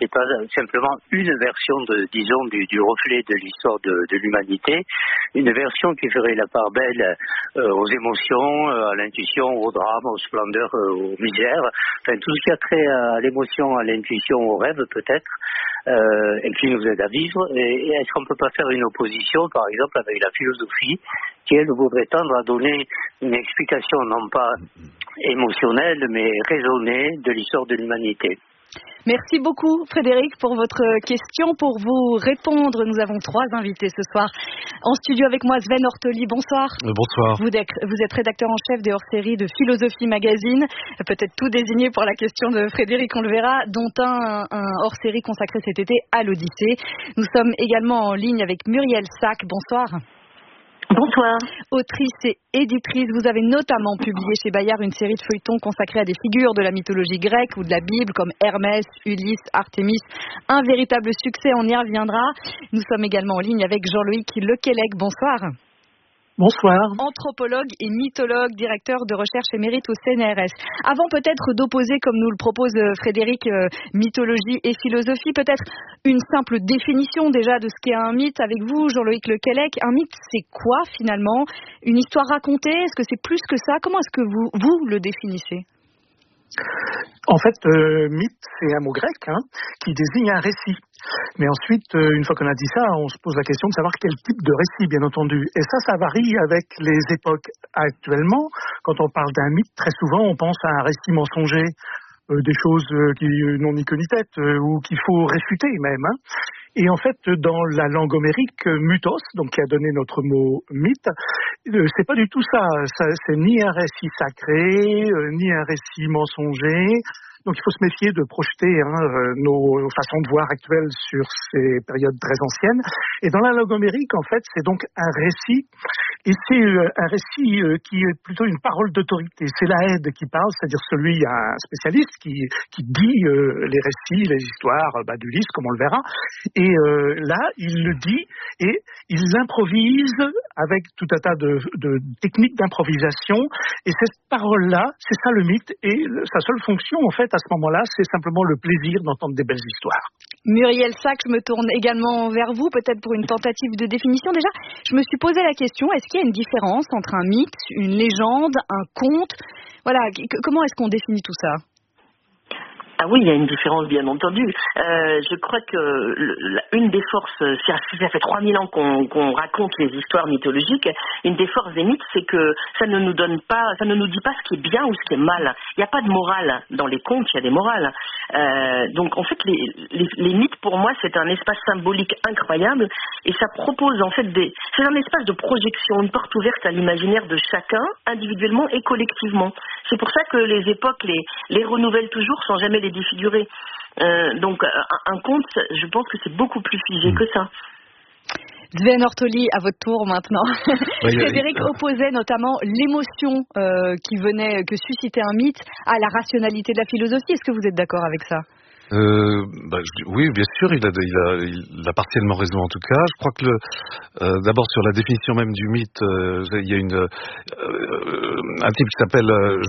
c'est pas simplement une version du reflet de l'histoire de l'humanité, une version qui ferait la part belle aux émotions, à l'intuition, au drame, aux splendeurs, aux misères, enfin tout ce qui a trait à l'émotion, à l'intuition, au rêve peut-être, et qui nous aide à vivre. Et est-ce qu'on peut pas faire une opposition, par exemple, avec la philosophie, qui elle voudrait tendre à donner une explication non pas émotionnelle, mais raisonnée de l'histoire de l'humanité. Merci beaucoup Frédéric pour votre question. Pour vous répondre, nous avons 3 invités ce soir en studio avec moi. Sven Ortoli, bonsoir. Bonsoir. Vous êtes rédacteur en chef des hors-séries de Philosophie Magazine. Peut-être tout désigné pour la question de Frédéric, on le verra, dont un hors-série consacré cet été à l'Odyssée. Nous sommes également en ligne avec Muriel Sac. Bonsoir. Bonsoir. Autrice et éditrice, vous avez notamment publié chez Bayard une série de feuilletons consacrés à des figures de la mythologie grecque ou de la Bible comme Hermès, Ulysse, Artémis. Un véritable succès, on y reviendra. Nous sommes également en ligne avec Jean-Loïc Lequelec. Bonsoir. Bonsoir. Anthropologue et mythologue, directeur de recherche émérite au CNRS. Avant peut-être d'opposer, comme nous le propose Frédéric, mythologie et philosophie, peut-être une simple définition déjà de ce qu'est un mythe avec vous, Jean-Loïc Lequelec. Un mythe, c'est quoi finalement? Une histoire racontée? Est-ce que c'est plus que ça? Comment est-ce que vous le définissez? En fait, mythe, c'est un mot grec qui désigne un récit. Mais ensuite, une fois qu'on a dit ça, on se pose la question de savoir quel type de récit, bien entendu. Et ça varie avec les époques. Actuellement, quand on parle d'un mythe, très souvent, on pense à un récit mensonger, des choses qui n'ont ni queue ni tête, ou qu'il faut réfuter même. Et en fait, dans la langue homérique, mythos, donc qui a donné notre mot mythe, c'est pas du tout ça. C'est ni un récit sacré, ni un récit mensonger. Donc il faut se méfier de projeter nos façons de voir actuelles sur ces périodes très anciennes. Et dans la langue homérique, en fait, c'est donc un récit. Et c'est un récit qui est plutôt une parole d'autorité. C'est l'Aède qui parle, c'est-à-dire un spécialiste qui dit les récits, les histoires d'Ulysse, comme on le verra. Et là, il le dit et il l'improvise avec tout un tas de techniques d'improvisation. Et cette parole-là, c'est ça le mythe. Et sa seule fonction, en fait, à ce moment-là, c'est simplement le plaisir d'entendre des belles histoires. Muriel Sac, je me tourne également vers vous, peut-être pour une tentative de définition. Déjà, je me suis posé la question, est-ce qu'il y a une différence entre un mythe, une légende, un conte? Voilà, comment est-ce qu'on définit tout ça? Ah oui, il y a une différence, bien entendu. Je crois que une des forces, ça fait 3000 ans qu'on raconte les histoires mythologiques, une des forces des mythes, c'est que ça ne nous dit pas ce qui est bien ou ce qui est mal. Il n'y a pas de morale dans les contes, il y a des morales. Donc en fait, les mythes, pour moi, c'est un espace symbolique incroyable et ça propose en fait c'est un espace de projection, une porte ouverte à l'imaginaire de chacun, individuellement et collectivement. C'est pour ça que les époques les renouvellent toujours sans jamais les défigurer. Donc un conte, je pense que c'est beaucoup plus figé que ça. Sven Ortoli, à votre tour maintenant. Frédéric opposait notamment l'émotion que suscitait un mythe à la rationalité de la philosophie. Est-ce que vous êtes d'accord avec ça? Oui, bien sûr, il a partiellement raison en tout cas. Je crois que d'abord sur la définition même du mythe, il y a un type qui s'appelle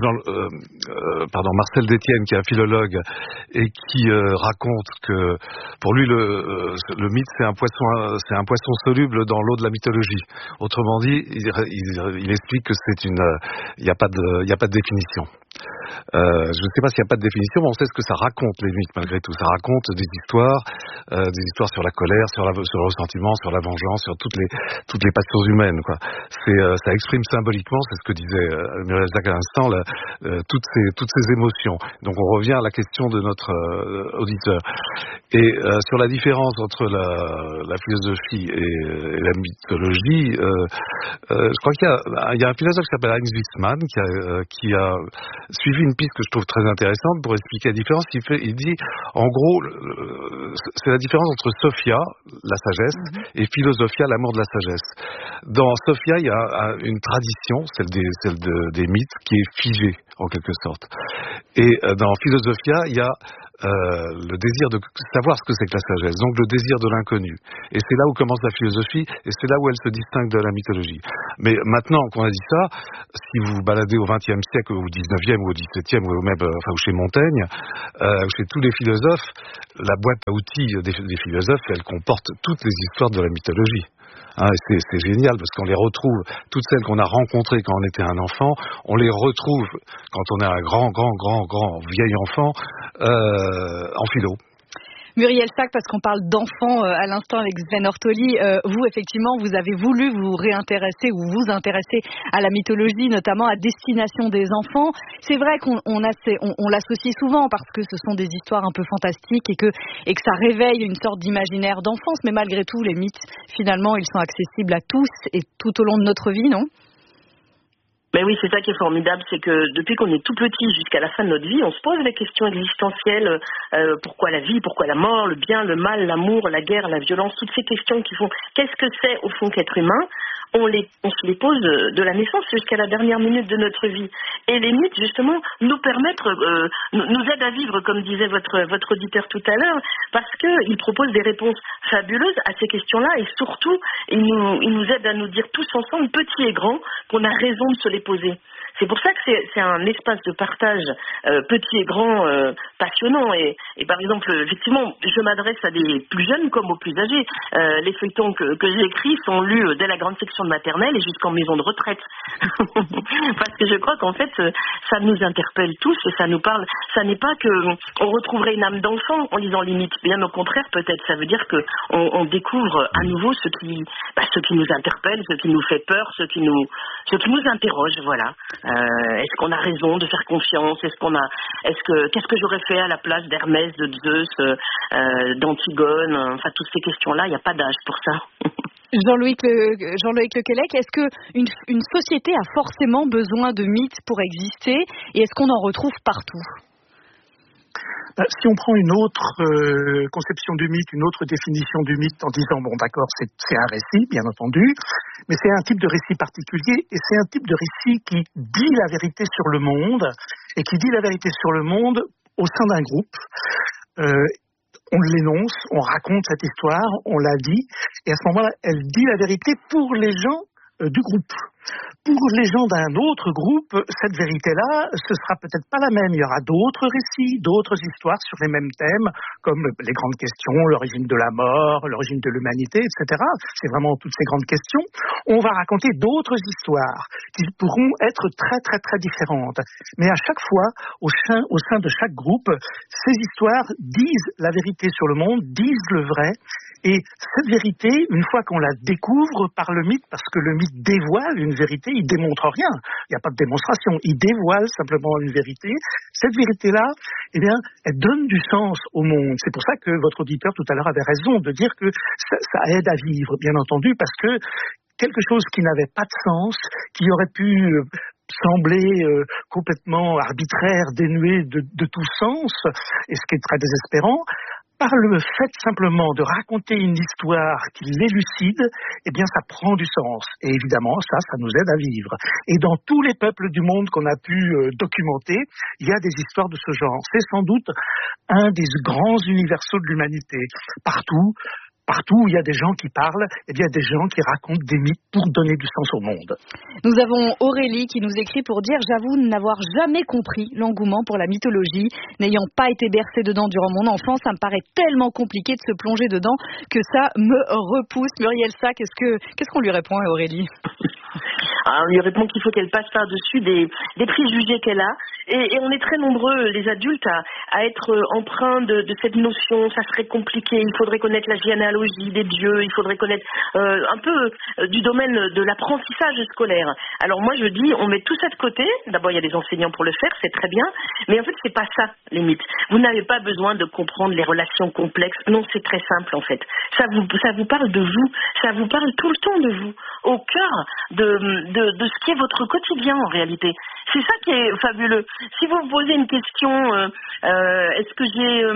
Marcel Détienne, qui est un philologue et qui raconte que pour lui le mythe c'est un poisson soluble dans l'eau de la mythologie. Autrement dit, il explique que il n'y a pas de définition. Je ne sais pas s'il n'y a pas de définition, mais on sait ce que ça raconte, les mythes, malgré tout. Ça raconte des histoires sur la colère, sur le ressentiment, sur la vengeance, sur toutes les passions humaines, quoi. Ça exprime symboliquement, c'est ce que disait Muriel Sac à l'instant, toutes ces émotions. Donc on revient à la question de notre auditeur. Et sur la différence entre la philosophie et la mythologie, je crois qu'il y a un philosophe qui s'appelle Heinz Wiesmann qui a suivi une piste que je trouve très intéressante pour expliquer la différence. Il dit, en gros, c'est la différence entre Sophia, la sagesse, et Philosophia, l'amour de la sagesse. Dans Sophia, il y a une tradition, celle des mythes, qui est figée, en quelque sorte. Et dans Philosophia, il y a le désir de savoir ce que c'est que la sagesse, donc le désir de l'inconnu. Et c'est là où commence la philosophie, et c'est là où elle se distingue de la mythologie. Mais maintenant qu'on a dit ça, si vous vous baladez au XXe siècle, ou au XIXe, ou au XVIIe, ou même ou chez Montaigne, chez tous les philosophes, la boîte à outils des philosophes, elle comporte toutes les histoires de la mythologie. C'est génial parce qu'on les retrouve, toutes celles qu'on a rencontrées quand on était un enfant, on les retrouve quand on est un grand vieil enfant en philo. Muriel Sack, parce qu'on parle d'enfants à l'instant avec Sven Ortoli, vous effectivement vous avez voulu vous réintéresser ou vous intéresser à la mythologie, notamment à destination des enfants. C'est vrai qu'on l'associe souvent parce que ce sont des histoires un peu fantastiques et que ça réveille une sorte d'imaginaire d'enfance, mais malgré tout les mythes finalement ils sont accessibles à tous et tout au long de notre vie, non ? Mais oui, c'est ça qui est formidable, c'est que depuis qu'on est tout petit jusqu'à la fin de notre vie, on se pose les questions existentielles, pourquoi la vie, pourquoi la mort, le bien, le mal, l'amour, la guerre, la violence, toutes ces questions qui font qu'est-ce que c'est au fond qu'être humain, on se les pose de la naissance jusqu'à la dernière minute de notre vie. Et les mythes, justement, nous aident à vivre, comme disait votre auditeur tout à l'heure, parce qu'ils proposent des réponses fabuleuses à ces questions-là et surtout, ils nous aident à nous dire tous ensemble, petits et grands, qu'on a raison de se les poser. C'est pour ça que c'est un espace de partage petit et grand passionnant. Et par exemple, effectivement, je m'adresse à des plus jeunes comme aux plus âgés. Les feuilletons que j'écris sont lus dès la grande section de maternelle et jusqu'en maison de retraite. Parce que je crois qu'en fait, ça nous interpelle tous et ça nous parle. Ça n'est pas qu'on retrouverait une âme d'enfant en lisant les mythes. Bien au contraire, peut-être. Ça veut dire qu'on découvre à nouveau ce qui nous interpelle, ce qui nous fait peur, ce qui nous interroge, voilà. Est-ce qu'on a raison de faire confiance ? Qu'est-ce que j'aurais fait à la place d'Hermès, de Zeus, d'Antigone ? Enfin, toutes ces questions-là, il n'y a pas d'âge pour ça. Jean-Louis Lequelec, est-ce qu'une société a forcément besoin de mythes pour exister et est-ce qu'on en retrouve partout ? Si on prend une autre conception du mythe, une autre définition du mythe en disant, bon d'accord, c'est un récit, bien entendu, mais c'est un type de récit particulier et c'est un type de récit qui dit la vérité sur le monde et qui dit la vérité sur le monde au sein d'un groupe. On l'énonce, on raconte cette histoire, on la dit et à ce moment-là, elle dit la vérité pour les gens du groupe. Pour les gens d'un autre groupe, cette vérité-là, ce sera peut-être pas la même. Il y aura d'autres récits, d'autres histoires sur les mêmes thèmes, comme les grandes questions, l'origine de la mort, l'origine de l'humanité, etc. C'est vraiment toutes ces grandes questions. On va raconter d'autres histoires qui pourront être très, très, très différentes. Mais à chaque fois, au sein de chaque groupe, ces histoires disent la vérité sur le monde, disent le vrai. Et cette vérité, une fois qu'on la découvre par le mythe, parce que le mythe dévoile une vérité, il démontre rien. Il n'y a pas de démonstration. Il dévoile simplement une vérité. Cette vérité-là, eh bien, elle donne du sens au monde. C'est pour ça que votre auditeur tout à l'heure avait raison de dire que ça aide à vivre, bien entendu, parce que quelque chose qui n'avait pas de sens, qui aurait pu sembler complètement arbitraire, dénué de tout sens, et ce qui est très désespérant, par le fait simplement de raconter une histoire qui l'élucide, eh bien ça prend du sens. Et évidemment, ça nous aide à vivre. Et dans tous les peuples du monde qu'on a pu documenter, il y a des histoires de ce genre. C'est sans doute un des grands universaux de l'humanité. Partout où il y a des gens qui parlent, eh bien des gens qui racontent des mythes pour donner du sens au monde. Nous avons Aurélie qui nous écrit pour dire « J'avoue n'avoir jamais compris l'engouement pour la mythologie. N'ayant pas été bercée dedans durant mon enfance, ça me paraît tellement compliqué de se plonger dedans que ça me repousse. » Muriel Sack, qu'est-ce qu'on lui répond à Aurélie ? On lui répond qu'il faut qu'elle passe par-dessus des préjugés qu'elle a. Et on est très nombreux, les adultes, à être empreints de cette notion. Ça serait compliqué, il faudrait connaître la généalogie des dieux, il faudrait connaître un peu du domaine de l'apprentissage scolaire. Alors moi je dis, on met tout ça de côté. D'abord il y a des enseignants pour le faire, c'est très bien. Mais en fait c'est pas ça les mythes. Vous n'avez pas besoin de comprendre les relations complexes. Non, c'est très simple en fait. Ça vous parle de vous, ça vous parle tout le temps de vous, au cœur de ce qui est votre quotidien en réalité. C'est ça qui est fabuleux. Si vous me posez une question, est-ce que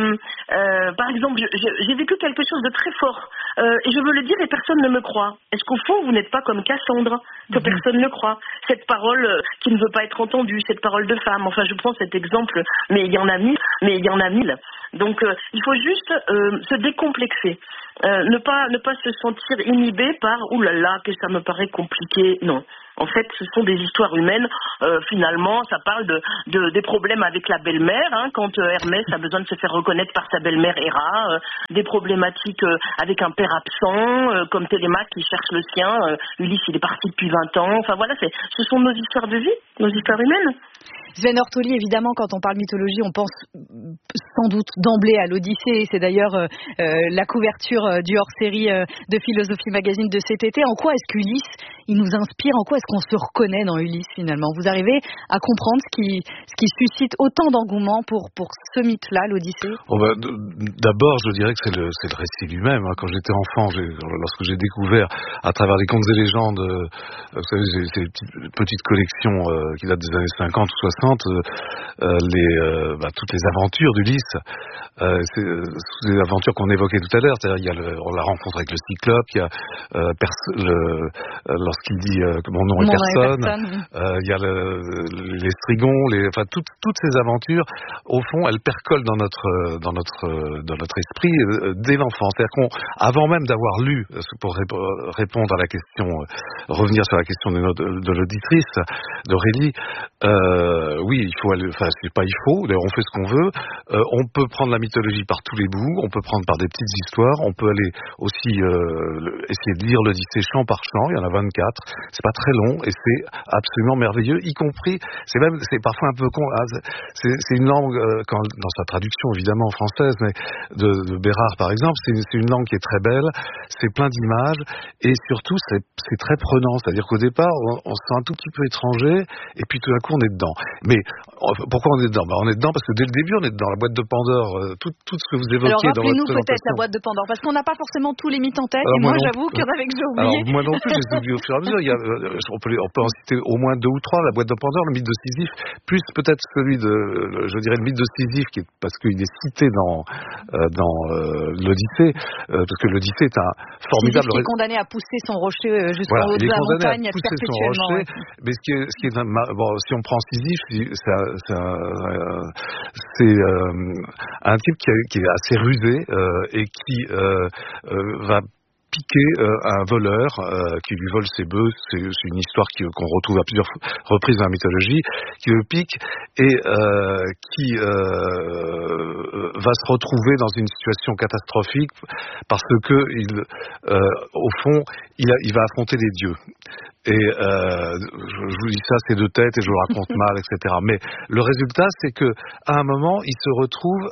par exemple, j'ai vécu quelque chose de très fort et je veux le dire et personne ne me croit. Est-ce qu'au fond, vous n'êtes pas comme Cassandre, que personne ne croit? Cette parole qui ne veut pas être entendue, cette parole de femme. Enfin, je prends cet exemple, mais il y en a mille. Donc, il faut juste se décomplexer. Ne pas se sentir inhibé par « Ouh là là, que ça me paraît compliqué ». Non. En fait, ce sont des histoires humaines. Finalement, ça parle des problèmes avec la belle-mère, hein, quand Hermès a besoin de se faire reconnaître par sa belle-mère Héra, des problématiques avec un père absent, comme Télémaque qui cherche le sien, Ulysse il est parti depuis 20 ans. Enfin voilà, ce sont nos histoires de vie, nos histoires humaines. Sven Ortoli, évidemment, quand on parle mythologie, on pense sans doute d'emblée à l'Odyssée. C'est d'ailleurs la couverture du hors-série de Philosophie Magazine de cet été. En quoi est-ce qu'Ulysse, il nous inspire? En quoi est-ce qu'on se reconnaît dans Ulysse, finalement? Vous arrivez à comprendre ce qui suscite autant d'engouement pour ce mythe-là, l'Odyssée? D'abord, je dirais que c'est le récit lui-même. Quand j'étais enfant, lorsque j'ai découvert, à travers les contes et légendes, vous savez, c'est une petite collection qui date des années 50 ou 60, toutes les aventures d'Ulysse, c'est les aventures qu'on évoquait tout à l'heure, c'est-à-dire il y a la rencontre avec le Cyclope, il y a lorsqu'il dit que mon nom est personne, il y a les Strigons, toutes ces aventures, au fond, elles percolent dans notre esprit dès l'enfance. C'est-à-dire avant même d'avoir lu, pour répondre à la question, revenir sur la question de l'auditrice, d'Aurélie, oui, il faut aller, c'est pas il faut, d'ailleurs on fait ce qu'on veut, on peut prendre la mythologie par tous les bouts, on peut prendre par des petites histoires, on peut aller aussi essayer de lire l'Odyssée chant par chant, il y en a 24, c'est pas très long et c'est absolument merveilleux, y compris, c'est parfois un peu con, c'est une langue, dans sa traduction évidemment française, mais de Bérard par exemple, c'est une langue qui est très belle, c'est plein d'images et surtout c'est très prenant, c'est-à-dire qu'au départ on se sent un tout petit peu étranger et puis tout d'un coup on est dedans. Mais pourquoi on est dedans? On est dedans parce que dès le début on est dedans. La boîte de Pandore, tout ce que vous évoquiez dans votre présentation. Alors rappelez-nous peut-être la boîte de Pandore, parce qu'on n'a pas forcément tous les mythes en tête. Et moi j'avoue qu'il y en avait que j'ai oublié. Alors moi non plus, je les ai oubliés au fur et à mesure. On peut en citer au moins 2 ou 3. La boîte de Pandore, le mythe de Sisyphe, plus peut-être celui le mythe de Sisyphe, parce qu'il est cité dans l'Odyssée, parce que l'Odyssée est un formidable. Sisyphe qui est condamné à pousser son rocher jusqu'en haut de la montagne perpétuellement. Mais ce qui est si on prend Sisyphe, c'est un type qui est assez rusé et qui va piquer un voleur qui lui vole ses bœufs. C'est une histoire qu'on retrouve à plusieurs reprises dans la mythologie, qui le pique et qui va se retrouver dans une situation catastrophique parce que au fond il va affronter les dieux. Et je vous dis ça, c'est de tête et je le raconte mal, etc. Mais le résultat, c'est que à un moment, il se retrouve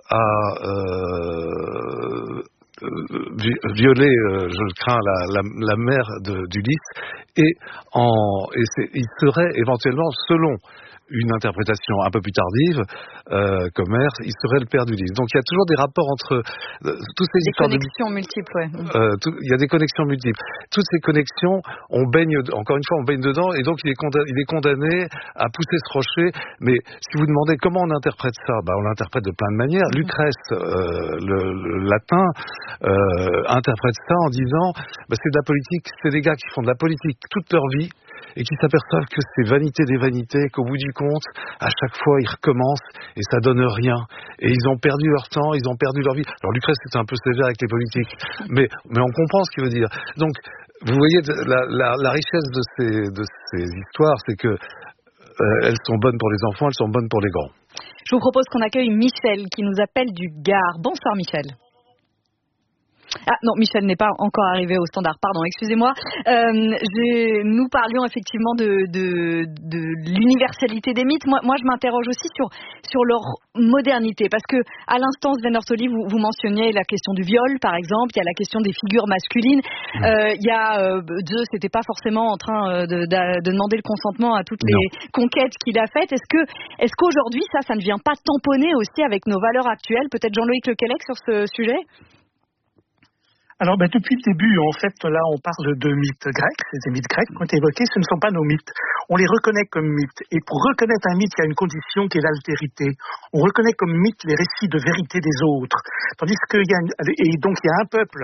à violer, je le crains, la mère d'Ulysse, et il serait éventuellement, selon une interprétation un peu plus tardive, Commerce, il serait le père d'Ulysse. Donc il y a toujours des rapports entre toutes ces histoires connexions multiples, ouais. Il y a des connexions multiples. Toutes ces connexions, encore une fois, on baigne dedans, et donc il est condamné à pousser ce rocher. Mais si vous demandez comment on interprète ça, on l'interprète de plein de manières. Lucrèce, le latin, interprète ça en disant, c'est de la politique, c'est des gars qui font de la politique toute leur vie, et qui s'aperçoivent que c'est vanité des vanités, qu'au bout du compte, à chaque fois, ils recommencent et ça donne rien. Et ils ont perdu leur temps, ils ont perdu leur vie. Alors Lucrèce, c'est un peu sévère avec les politiques, mais on comprend ce qu'il veut dire. Donc, vous voyez, la richesse de ces histoires, c'est que elles sont bonnes pour les enfants, elles sont bonnes pour les grands. Je vous propose qu'on accueille Michel, qui nous appelle du Gard. Bonsoir Michel. Ah non, Michel n'est pas encore arrivé au standard, pardon, excusez-moi. Nous parlions effectivement de l'universalité des mythes. Moi je m'interroge aussi sur leur modernité, parce que à l'instant, Sven Ortoli, vous mentionniez la question du viol, par exemple, il y a la question des figures masculines, il y a Zeus n'était pas forcément en train de demander le consentement à toutes les conquêtes qu'il a faites. Est-ce qu'aujourd'hui, ça ne vient pas tamponner aussi avec nos valeurs actuelles? Peut-être Jean-Loïc Lequelec sur ce sujet? Alors, depuis le début, en fait, là, on parle de mythes grecs. Ces mythes grecs qui ont été évoqués, ce ne sont pas nos mythes. On les reconnaît comme mythes. Et pour reconnaître un mythe, il y a une condition qui est l'altérité. On reconnaît comme mythe les récits de vérité des autres. Tandis qu'il y a donc il y a un peuple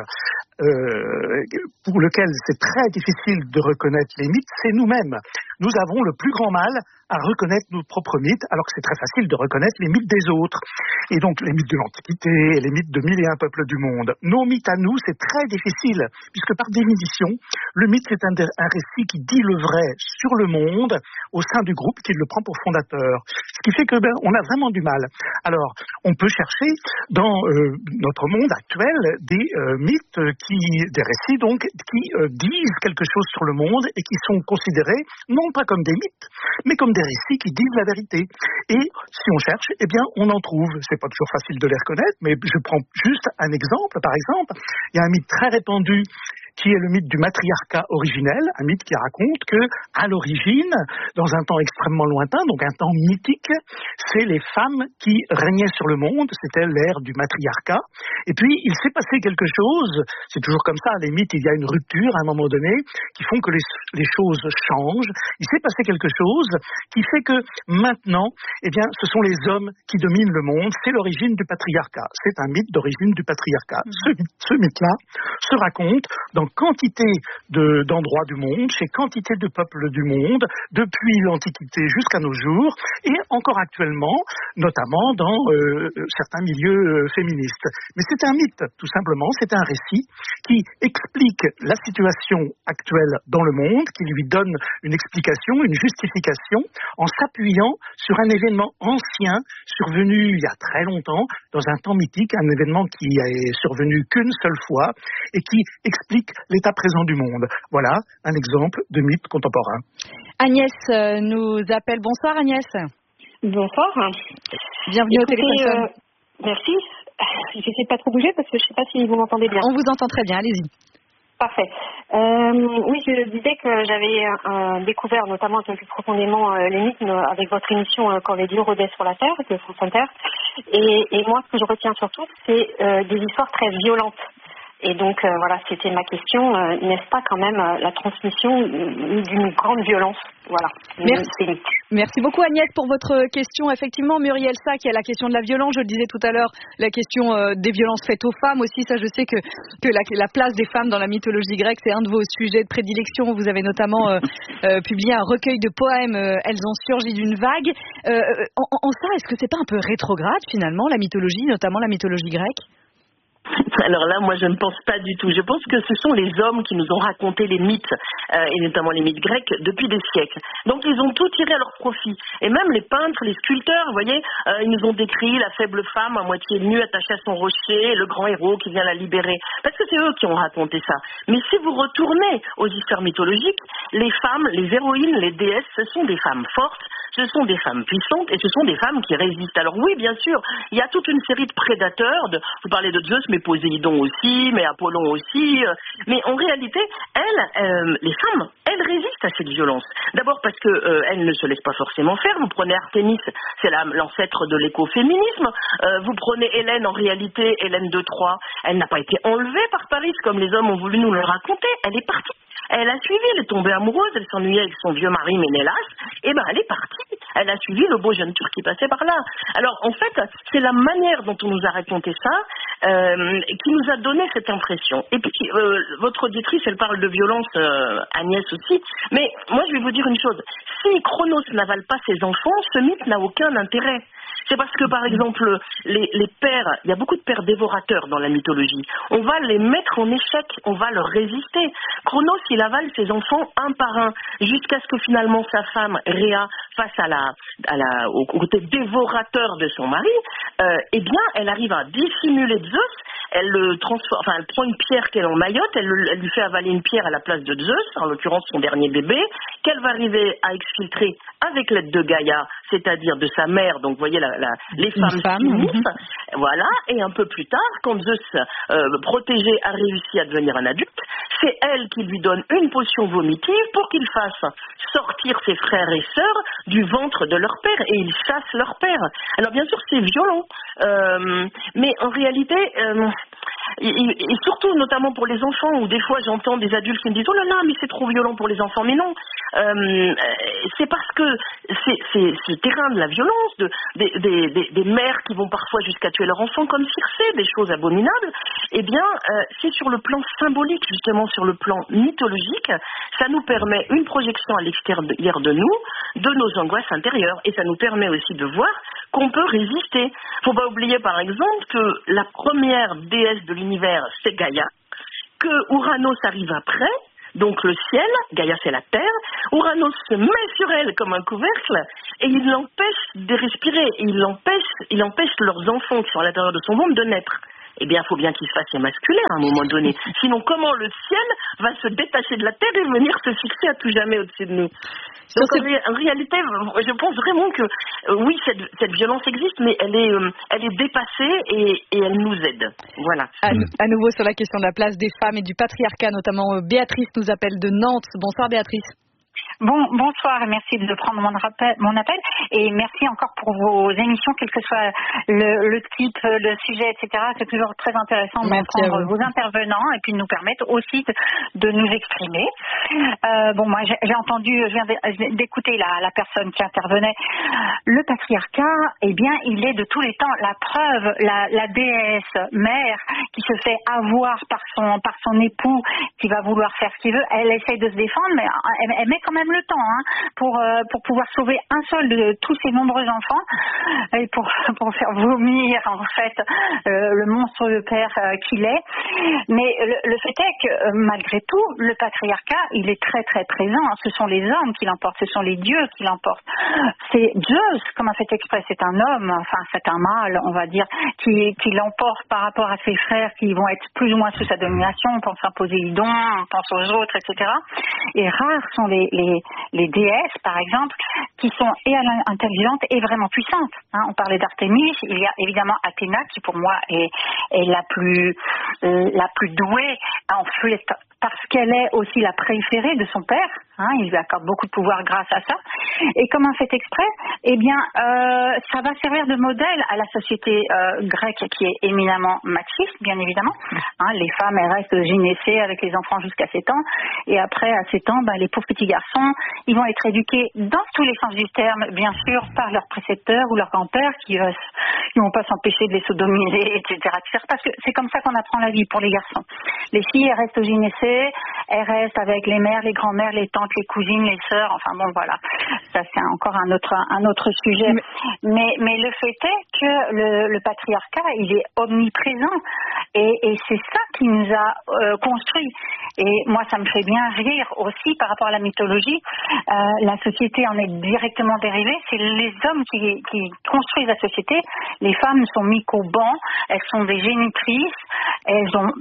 pour lequel c'est très difficile de reconnaître les mythes, c'est nous-mêmes. Nous avons le plus grand mal à reconnaître nos propres mythes, alors que c'est très facile de reconnaître les mythes des autres. Et donc, les mythes de l'Antiquité, les mythes de 1001 peuples du monde. Nos mythes à nous, c'est très difficile, puisque par définition, le mythe, c'est un récit qui dit le vrai sur le monde, au sein du groupe, qui le prend pour fondateur. Ce qui fait que, on a vraiment du mal. Alors, on peut chercher dans notre monde actuel des mythes, des récits, donc, qui disent quelque chose sur le monde et qui sont considérés, non pas comme des mythes, mais comme des récits qui disent la vérité. Et si on cherche, eh bien, on en trouve. C'est pas toujours facile de les reconnaître, mais je prends juste un exemple. Par exemple, il y a un mythe très répandu qui est le mythe du matriarcat originel, un mythe qui raconte que, à l'origine, dans un temps extrêmement lointain, donc un temps mythique, c'est les femmes qui régnaient sur le monde, c'était l'ère du matriarcat. Et puis, il s'est passé quelque chose, c'est toujours comme ça, les mythes, il y a une rupture à un moment donné, qui font que les choses changent. Il s'est passé quelque chose qui fait que, maintenant, eh bien, ce sont les hommes qui dominent le monde, c'est l'origine du patriarcat. C'est un mythe d'origine du patriarcat. Ce mythe-là se raconte dans quantité d'endroits du monde, chez quantité de peuples du monde, depuis l'Antiquité jusqu'à nos jours, et encore actuellement, notamment dans certains milieux féministes. Mais c'est un mythe, tout simplement, c'est un récit qui explique la situation actuelle dans le monde, qui lui donne une explication, une justification, en s'appuyant sur un événement ancien, survenu il y a très longtemps, dans un temps mythique, un événement qui est survenu qu'une seule fois, et qui explique l'état présent du monde. Voilà un exemple de mythe contemporain. Agnès nous appelle. Bonsoir Agnès. Bonsoir. Bienvenue au téléphone. Merci. J'essaie de pas trop bouger parce que je sais pas si vous m'entendez bien. On vous entend très bien, allez-y. Parfait. Oui, je disais que j'avais découvert notamment un peu plus profondément les mythes avec votre émission Quand les dieux rôdaient sur la Terre, de France Inter. Et moi, ce que je retiens surtout, c'est des histoires très violentes. Et donc, voilà, c'était ma question. N'est-ce pas quand même la transmission d'une grande violence? Voilà. Merci beaucoup Agnès pour votre question. Effectivement, Muriel Sac, il y a la question de la violence. Je le disais tout à l'heure, la question des violences faites aux femmes aussi. Ça, je sais que la place des femmes dans la mythologie grecque, c'est un de vos sujets de prédilection. Vous avez notamment publié un recueil de poèmes. Elles ont surgi d'une vague. En ça, est-ce que c'est pas un peu rétrograde finalement, la mythologie, notamment la mythologie grecque? Alors là, moi, je ne pense pas du tout. Je pense que ce sont les hommes qui nous ont raconté les mythes, et notamment les mythes grecs, depuis des siècles. Donc, ils ont tout tiré à leur profit. Et même les peintres, les sculpteurs, vous voyez, ils nous ont décrit la faible femme à moitié nue, attachée à son rocher, le grand héros qui vient la libérer. Parce que c'est eux qui ont raconté ça. Mais si vous retournez aux histoires mythologiques, les femmes, les héroïnes, les déesses, ce sont des femmes fortes, ce sont des femmes puissantes et ce sont des femmes qui résistent. Alors oui, bien sûr, il y a toute une série de prédateurs. Vous parlez de Zeus, mais Poséidon aussi, mais Apollon aussi. Mais en réalité, les femmes, elles résistent à cette violence. D'abord parce que elles ne se laissent pas forcément faire. Vous prenez Artémis, c'est l'ancêtre de l'écoféminisme. Vous prenez Hélène, en réalité, Hélène de Troie, elle n'a pas été enlevée par Paris comme les hommes ont voulu nous le raconter. Elle est partie. Elle a suivi, elle est tombée amoureuse, elle s'ennuyait avec son vieux mari Ménélas, et ben elle est partie. Elle a suivi le beau jeune Turc qui passait par là. Alors en fait, c'est la manière dont on nous a raconté ça qui nous a donné cette impression. Et puis votre auditrice, elle parle de violence, Agnès aussi, mais moi je vais vous dire une chose. Si Chronos n'avale pas ses enfants, ce mythe n'a aucun intérêt. C'est parce que, par exemple, les pères, il y a beaucoup de pères dévorateurs dans la mythologie. On va les mettre en échec, on va leur résister. Chronos, il avale ses enfants un par un, jusqu'à ce que finalement sa femme, Rhea, face au côté dévorateur de son mari, eh bien, elle arrive à dissimuler Zeus. Elle le transforme, enfin, elle prend une pierre qu'elle emmaillote, elle lui fait avaler une pierre à la place de Zeus, en l'occurrence son dernier bébé, qu'elle va arriver à exfiltrer avec l'aide de Gaïa, c'est-à-dire de sa mère, donc vous voyez les femmes s'unissent, voilà, et un peu plus tard, quand Zeus, protégé, a réussi à devenir un adulte, c'est elle qui lui donne une potion vomitive pour qu'il fasse sortir ses frères et sœurs du ventre de leur père, et ils chassent leur père. Alors bien sûr, c'est violent, mais en réalité, et surtout notamment pour les enfants, où des fois j'entends des adultes qui me disent oh là là, mais c'est trop violent pour les enfants. Mais non, c'est parce que c'est ce terrain de la violence, des mères qui vont parfois jusqu'à tuer leur enfant comme Circé, des choses abominables. Eh bien, c'est sur le plan symbolique, justement sur le plan mythologique, ça nous permet une projection à l'extérieur de nous, de nos angoisses intérieures, et ça nous permet aussi de voir qu'on peut résister. Faut pas oublier par exemple que la première déesse de l'univers, c'est Gaïa, que Ouranos arrive après, donc le ciel, Gaïa c'est la terre, Ouranos se met sur elle comme un couvercle et il l'empêche de respirer, et il empêche leurs enfants qui sont à l'intérieur de son ventre de naître. Eh bien, il faut bien qu'il se fasse émasculer à un moment donné. Sinon, comment le ciel va se détacher de la terre et venir se fixer à tout jamais au-dessus de nous? Donc, en réalité, je pense vraiment que, oui, cette violence existe, mais elle est dépassée et elle nous aide. Voilà. À nouveau sur la question de la place des femmes et du patriarcat, notamment Béatrice nous appelle de Nantes. Bonsoir Béatrice. Bonsoir et merci de prendre mon appel et merci encore pour vos émissions, quel que soit le type, le sujet, etc. C'est toujours très intéressant d'entendre vos intervenants et puis de nous permettre aussi de nous exprimer. Moi j'ai entendu, je viens d'écouter la personne qui intervenait. Le patriarcat, eh bien, il est de tous les temps la preuve, la déesse mère qui se fait avoir par son époux, qui va vouloir faire ce qu'il veut. Elle essaye de se défendre, mais elle met quand même le temps pour pouvoir sauver un seul de tous ces nombreux enfants et pour faire vomir en fait le monstrueux père qu'il est. Mais le fait est que malgré tout, le patriarcat, il est très très présent. Ce sont les hommes qui l'emportent, ce sont les dieux qui l'emportent. C'est Zeus, comme a fait exprès, c'est un homme, enfin c'est un mâle, on va dire, qui l'emporte par rapport à ses frères qui vont être plus ou moins sous sa domination. On pense à Poséidon, on pense aux autres, etc. Et rares sont les déesses, par exemple, qui sont et intelligentes et vraiment puissantes. On parlait d'Artémis, il y a évidemment Athéna qui pour moi est la plus douée en flûte, parce qu'elle est aussi la préférée de son père. Il lui accorde beaucoup de pouvoir grâce à ça. Et comme un fait exprès, eh bien, ça va servir de modèle à la société grecque qui est éminemment machiste, bien évidemment. Les femmes, elles restent gynécées avec les enfants jusqu'à 7 ans. Et après, à 7 ans, les pauvres petits garçons, ils vont être éduqués dans tous les sens du terme, bien sûr, par leurs précepteurs ou leurs grands-pères qui vont pas s'empêcher de les sodomiser, etc., etc. Parce que c'est comme ça qu'on apprend la vie pour les garçons. Les filles, elles restent gynécées, elles restent avec les mères, les grands-mères, les tantes, les cousines, les sœurs, enfin bon voilà, ça c'est encore un autre sujet. Mais le fait est que le patriarcat, il est omniprésent et c'est ça qui nous a construits. Et moi ça me fait bien rire aussi par rapport à la mythologie. La société en est directement dérivée, c'est les hommes qui construisent la société. Les femmes sont mises au banc, elles sont des génitrices, elles ont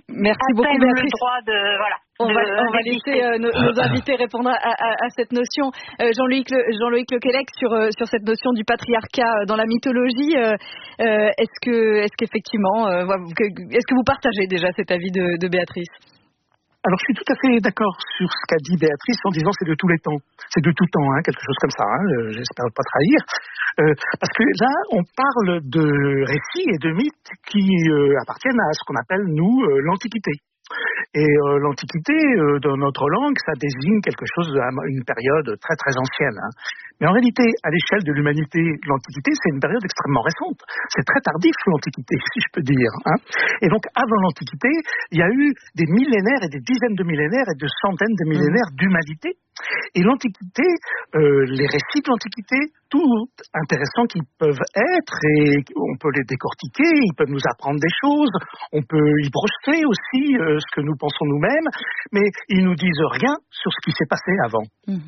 le droit de voilà. On va laisser nos invités répondre à cette notion. Jean-Loïc Lequelec sur cette notion du patriarcat dans la mythologie. Est-ce qu'effectivement, est-ce que vous partagez déjà cet avis de Béatrice? Alors, je suis tout à fait d'accord sur ce qu'a dit Béatrice en disant c'est de tous les temps. C'est de tout temps, quelque chose comme ça, j'espère pas trahir. Parce que là, on parle de récits et de mythes qui appartiennent à ce qu'on appelle, nous, l'Antiquité. Et l'Antiquité, dans notre langue, ça désigne quelque chose une période très très ancienne. Mais en réalité, à l'échelle de l'humanité, l'Antiquité, c'est une période extrêmement récente. C'est très tardif, l'Antiquité, si je peux dire. Et donc, avant l'Antiquité, il y a eu des millénaires et des dizaines de millénaires et de centaines de millénaires d'humanité. Et l'Antiquité, les récits de l'Antiquité, tout intéressants qu'ils peuvent être, et on peut les décortiquer, ils peuvent nous apprendre des choses, on peut y projeter aussi ce que nous pensons nous-mêmes, mais ils nous disent rien sur ce qui s'est passé avant.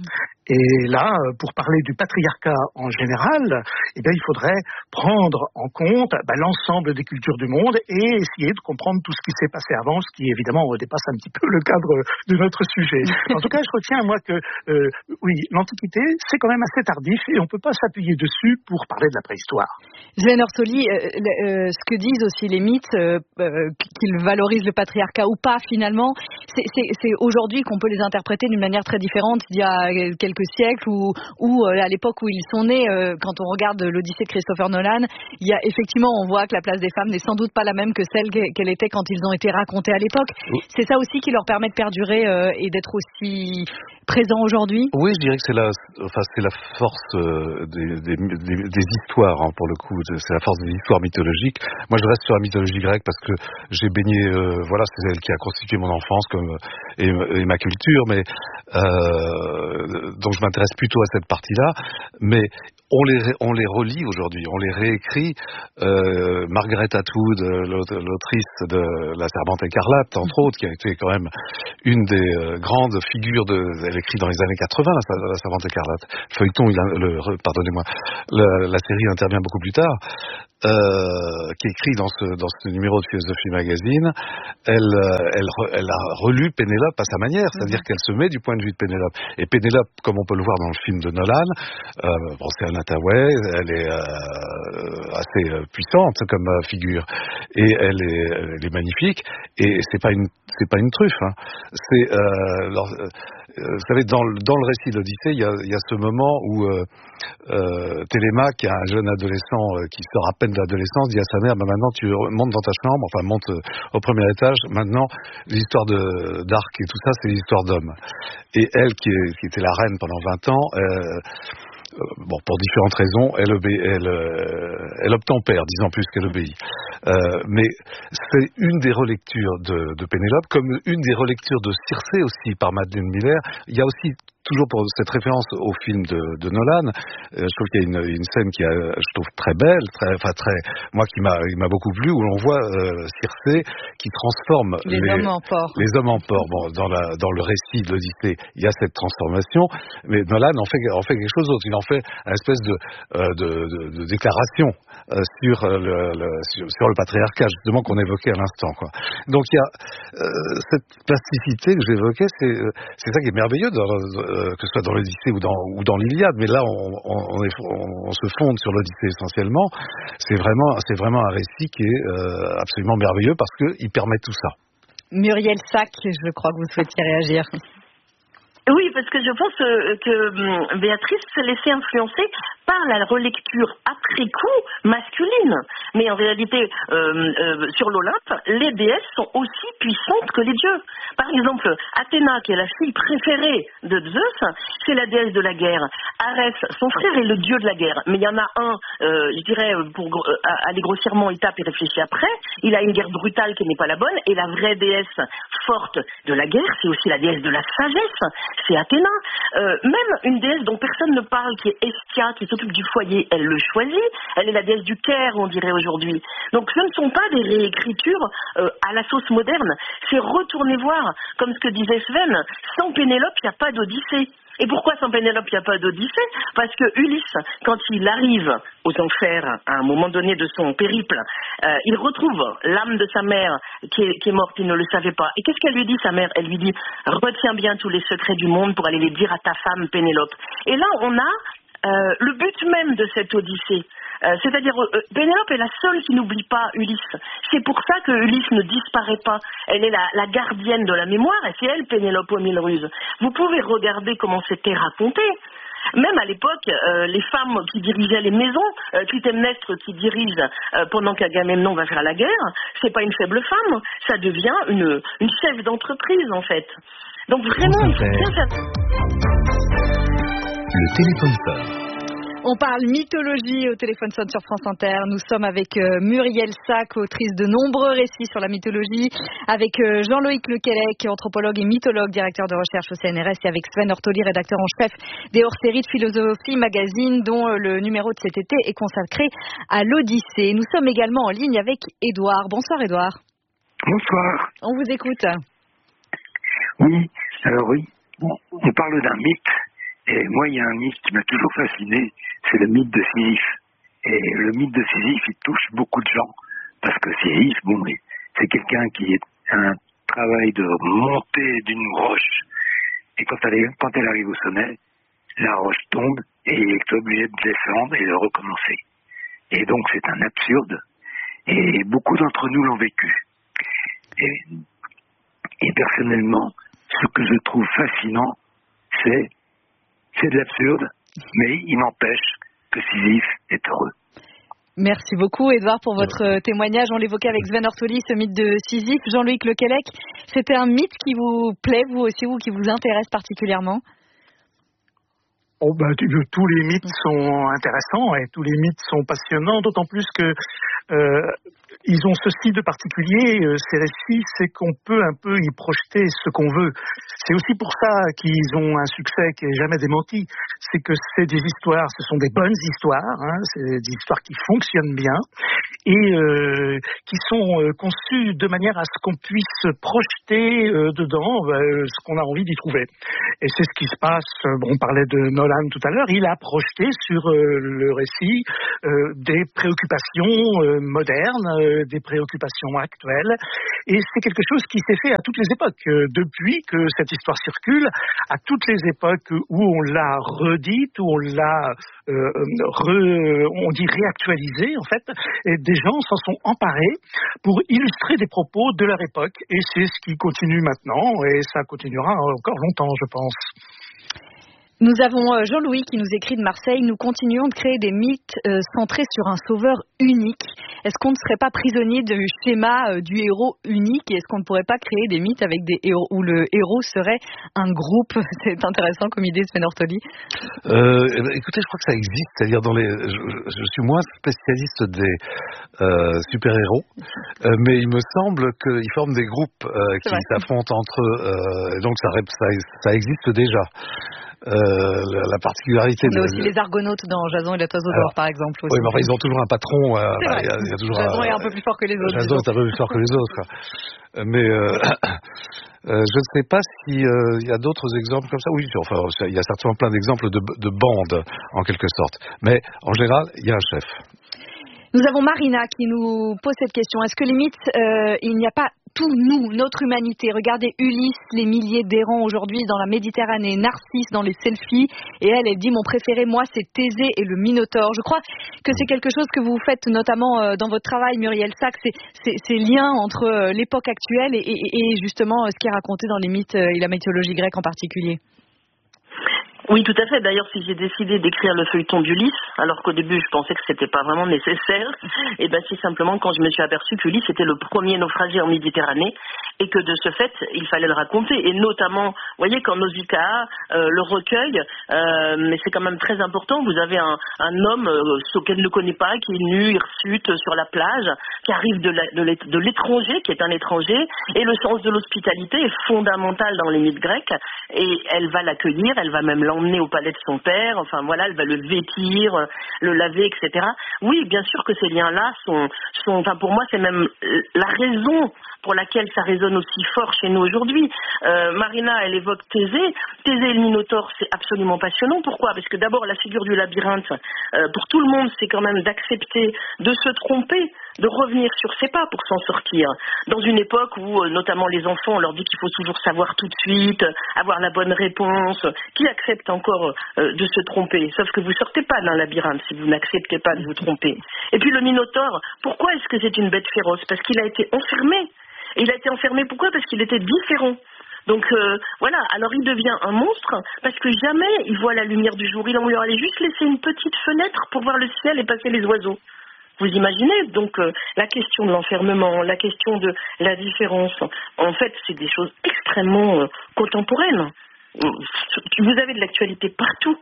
Et là, pour parler du patriarcat en général, il faudrait prendre en compte l'ensemble des cultures du monde et essayer de comprendre tout ce qui s'est passé avant, ce qui évidemment dépasse un petit peu le cadre de notre sujet. En tout cas, je retiens moi que oui, l'Antiquité, c'est quand même assez tardif et on peut pas s'appuyer dessus pour parler de la préhistoire. Ghislaine Orsolli, ce que disent aussi les mythes, qu'ils valorisent le patriarcat ou pas finalement, c'est aujourd'hui qu'on peut les interpréter d'une manière très différente d'il y a quelques siècles ou à l'époque où ils sont nés. Quand on regarde l'Odyssée de Christopher Nolan, il y a effectivement, on voit que la place des femmes n'est sans doute pas la même que celle qu'elle était quand ils ont été racontés à l'époque. Oui. C'est ça aussi qui leur permet de perdurer et d'être aussi présents aujourd'hui. Oui, je dirais que c'est la force des histoires, hein, pour le coup. C'est la force des histoires mythologiques. Moi, je reste sur la mythologie grecque parce que j'ai baigné, c'est elle qui a constitué mon enfance et ma culture, mais donc je m'intéresse plutôt à cette partie-là. Mais on les relit aujourd'hui, on les réécrit. Margaret Atwood, l'autrice de La Servante écarlate, entre autres, qui a été quand même une des grandes figures elle écrit dans les années 80, La Servante écarlate. Le feuilleton, pardonnez-moi, la série intervient beaucoup plus tard. Qui écrit dans ce numéro de Philosophie Magazine, elle a relu Pénélope à sa manière, c'est-à-dire qu'elle se met du point de vue de Pénélope. Et Pénélope, comme on peut le voir dans le film de Nolan, c'est Anna Hathaway, elle est assez puissante comme figure, et elle est magnifique. Et c'est pas une truffe, hein. Vous savez, dans le récit d'Odyssée, il y a ce moment où Télémaque, un jeune adolescent qui sort à peine de l'adolescence, dit à sa mère, maintenant tu montes dans ta chambre, monte au premier étage, maintenant l'histoire d'Arc et tout ça, c'est l'histoire d'hommes. Et elle, qui était la reine pendant 20 ans, pour différentes raisons, elle obtempère, disant plus qu'elle obéit. Mais c'est une des relectures de Pénélope, comme une des relectures de Circé aussi par Madeleine Miller. Il y a aussi toujours pour cette référence au film de Nolan, je trouve qu'il y a une scène qui je trouve très belle, moi qui m'a beaucoup plu, où l'on voit Circé qui transforme les hommes en porc. Les hommes en porc. Bon, dans le récit de l'Odyssée, il y a cette transformation, mais Nolan en fait quelque chose d'autre. Il en fait une espèce de déclaration sur le patriarcat, justement, qu'on évoquait à l'instant, quoi. Donc il y a cette plasticité que j'évoquais, c'est ça qui est merveilleux que ce soit dans l'Odyssée ou dans l'Iliade, mais là on se fonde sur l'Odyssée essentiellement. C'est vraiment un récit qui est absolument merveilleux parce qu'il permet tout ça. Muriel Sac, je crois que vous souhaitiez réagir. Oui, parce que je pense que Béatrice s'est laissée influencer par la relecture après coup masculine. Mais en réalité, sur l'Olympe, les déesses sont aussi puissantes que les dieux. Par exemple, Athéna, qui est la fille préférée de Zeus, c'est la déesse de la guerre. Arès, son frère, est le dieu de la guerre. Mais il y en a un, je dirais, pour aller grossièrement étape et réfléchir après, il a une guerre brutale qui n'est pas la bonne, et la vraie déesse forte de la guerre, c'est aussi la déesse de la sagesse. C'est Athéna. Même une déesse dont personne ne parle, qui est Hestia, qui s'occupe du foyer, elle le choisit. Elle est la déesse du Caire, on dirait aujourd'hui. Donc ce ne sont pas des réécritures à la sauce moderne. C'est retourner voir, comme ce que disait Sven, sans Pénélope, il n'y a pas d'Odyssée. Et pourquoi sans Pénélope, il n'y a pas d'Odyssée? Parce que Ulysse, quand il arrive aux enfers, à un moment donné de son périple, il retrouve l'âme de sa mère qui est morte, il ne le savait pas. Et qu'est-ce qu'elle lui dit, sa mère? Elle lui dit « Retiens bien tous les secrets du monde pour aller les dire à ta femme Pénélope. » Et là, on a le but même de cette Odyssée. C'est-à-dire, Pénélope est la seule qui n'oublie pas Ulysse. C'est pour ça que Ulysse ne disparaît pas. Elle est la gardienne de la mémoire, et c'est elle, Pénélope aux 1000 ruses. Vous pouvez regarder comment c'était raconté. Même à l'époque, les femmes qui dirigeaient les maisons, Clytemnestre qui dirige pendant qu'Agamemnon va faire la guerre, c'est pas une faible femme, ça devient une chef d'entreprise en fait. Donc vraiment, il faut bien faire... Le téléphone sonne. On parle mythologie au téléphone sonne sur France Inter. Nous sommes avec Muriel Sac, autrice de nombreux récits sur la mythologie, avec Jean-Loïc Lequelec, anthropologue et mythologue, directeur de recherche au CNRS, et avec Sven Ortoli, rédacteur en chef des hors-séries de Philosophie Magazine, dont le numéro de cet été est consacré à l'Odyssée. Nous sommes également en ligne avec Édouard. Bonsoir Édouard. Bonsoir. On vous écoute. Oui, alors oui, on parle d'un mythe. Et moi, il y a un mythe qui m'a toujours fasciné, c'est le mythe de Sisyphe. Et le mythe de Sisyphe, il touche beaucoup de gens. Parce que Sisyphe, c'est quelqu'un qui est un travail de montée d'une roche. Et quand elle arrive au sommet, la roche tombe et il est obligé de descendre et de recommencer. Et donc, c'est un absurde. Et beaucoup d'entre nous l'ont vécu. Et personnellement, ce que je trouve fascinant, c'est de l'absurde, mais il n'empêche que Sisyphe est heureux. Merci beaucoup, Édouard, pour votre témoignage. On l'évoquait avec Sven Ortoli, ce mythe de Sisyphe. Jean-Louis Lequelec, c'était un mythe qui vous plaît, vous aussi, ou qui vous intéresse particulièrement? Tous les mythes sont intéressants et tous les mythes sont passionnants, d'autant plus que ils ont ceci de particulier, ces récits, c'est qu'on peut un peu y projeter ce qu'on veut. C'est aussi pour ça qu'ils ont un succès qui n'est jamais démenti. C'est que c'est des histoires, ce sont des bonnes histoires, c'est des histoires qui fonctionnent bien et qui sont conçues de manière à ce qu'on puisse projeter dedans ce qu'on a envie d'y trouver. Et c'est ce qui se passe, on parlait de Nolan tout à l'heure, il a projeté sur le récit des préoccupations modernes, des préoccupations actuelles, et c'est quelque chose qui s'est fait à toutes les époques. Depuis que cette histoire circule, à toutes les époques où on l'a redite, où on l'a on dit réactualisée en fait, et des gens s'en sont emparés pour illustrer des propos de leur époque, et c'est ce qui continue maintenant, et ça continuera encore longtemps, je pense. Nous avons Jean-Louis qui nous écrit de Marseille. Nous continuons de créer des mythes centrés sur un sauveur unique. Est-ce qu'on ne serait pas prisonnier du schéma du héros unique, et est-ce qu'on ne pourrait pas créer des mythes avec des héros où le héros serait un groupe? C'est intéressant comme idée, Sven Ortoli. Écoutez, je crois que ça existe. C'est-à-dire je suis moins spécialiste des super-héros, mais il me semble qu'ils forment des groupes qui s'affrontent entre eux. Donc ça existe déjà. La particularité. On a aussi les Argonautes dans Jason et la Toise d'or, par exemple. Aussi. Oui, mais enfin, ils ont toujours un patron. Il y a toujours Jason est un peu plus fort que les autres. Jason est un peu plus fort que les autres. Mais je ne sais pas s'il y a d'autres exemples comme ça. Oui, enfin, il y a certainement plein d'exemples de bandes, en quelque sorte. Mais en général, il y a un chef. Nous avons Marina qui nous pose cette question. Est-ce que les mythes, il n'y a pas tout nous, notre humanité? Regardez Ulysse, les milliers d'errants aujourd'hui dans la Méditerranée, Narcisse dans les selfies, et elle dit mon préféré, moi, c'est Thésée et le Minotaure. Je crois que c'est quelque chose que vous faites notamment dans votre travail, Muriel Sack, ces liens entre l'époque actuelle et justement ce qui est raconté dans les mythes et la mythologie grecque en particulier. Oui, tout à fait. D'ailleurs, si j'ai décidé d'écrire le feuilleton d'Ulysse, alors qu'au début je pensais que c'était pas vraiment nécessaire, et ben c'est simplement quand je me suis aperçu qu'Ulysse était le premier naufragé en Méditerranée et que de ce fait, il fallait le raconter. Et notamment, vous voyez, quand Nausicaa le recueille, mais c'est quand même très important, vous avez un homme qu'elle ne connaît pas, qui est nu, hirsute sur la plage, qui arrive de l'étranger, qui est un étranger, et le sens de l'hospitalité est fondamental dans les mythes grecs, et elle va l'accueillir, elle va même l'emmener au palais de son père, enfin voilà, elle va le vêtir, le laver, etc. Oui, bien sûr que ces liens-là sont enfin pour moi c'est même la raison pour laquelle ça résonne aussi fort chez nous aujourd'hui. Marina, elle évoque Thésée. Thésée et le Minotaure, c'est absolument passionnant. Pourquoi? Parce que d'abord, la figure du labyrinthe, pour tout le monde, c'est quand même d'accepter de se tromper, de revenir sur ses pas pour s'en sortir. Dans une époque où, notamment les enfants, on leur dit qu'il faut toujours savoir tout de suite, avoir la bonne réponse. Qui accepte encore de se tromper? Sauf que vous sortez pas d'un labyrinthe si vous n'acceptez pas de vous tromper. Et puis le Minotaure, pourquoi est-ce que c'est une bête féroce? Parce qu'il a été enfermé. Et il a été enfermé pourquoi? Parce qu'il était différent. Donc voilà, alors il devient un monstre parce que jamais il voit la lumière du jour. On lui aurait juste laissé une petite fenêtre pour voir le ciel et passer les oiseaux. Vous imaginez? Donc la question de l'enfermement, la question de la différence, en fait c'est des choses extrêmement contemporaines. Vous avez de l'actualité partout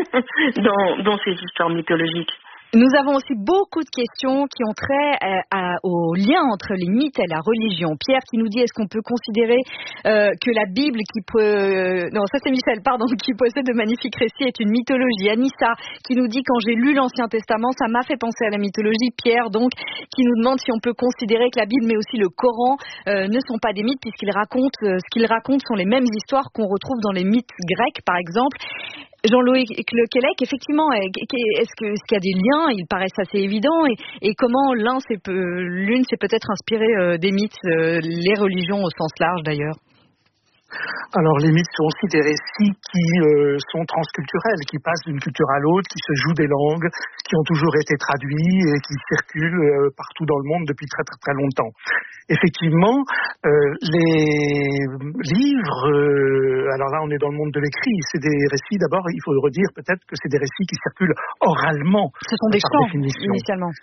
dans ces histoires mythologiques. Nous avons aussi beaucoup de questions qui ont trait au lien entre les mythes et la religion. Pierre qui nous dit, est-ce qu'on peut considérer que la Bible non, ça c'est Michel, pardon, qui possède de magnifiques récits est une mythologie. Anissa qui nous dit, quand j'ai lu l'Ancien Testament, ça m'a fait penser à la mythologie. Pierre donc, qui nous demande si on peut considérer que la Bible mais aussi le Coran ne sont pas des mythes puisqu'ils racontent, ce qu'ils racontent sont les mêmes histoires qu'on retrouve dans les mythes grecs par exemple. Jean-Louis Lequelec, effectivement, est-ce qu'il y a des liens? Ils paraissent assez évidents. Et comment l'une s'est peut-être inspirée des mythes, les religions au sens large d'ailleurs? Alors les mythes sont aussi des récits qui sont transculturels, qui passent d'une culture à l'autre, qui se jouent des langues, qui ont toujours été traduits et qui circulent partout dans le monde depuis très très très longtemps. Effectivement, les livres, alors là on est dans le monde de l'écrit, c'est des récits, d'abord il faut redire peut-être que c'est des récits qui circulent oralement. Ce sont des chants, définition. initialement.